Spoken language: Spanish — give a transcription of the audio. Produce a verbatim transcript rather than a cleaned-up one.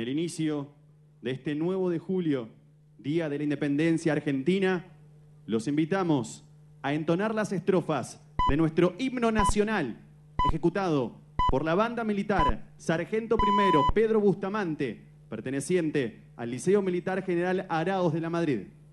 el inicio de este nueve de julio, Día de la Independencia Argentina, los invitamos a entonar las estrofas de nuestro himno nacional, ejecutado por la banda militar Sargento Primero Pedro Bustamante, perteneciente al Liceo Militar General Araos de la Madrid.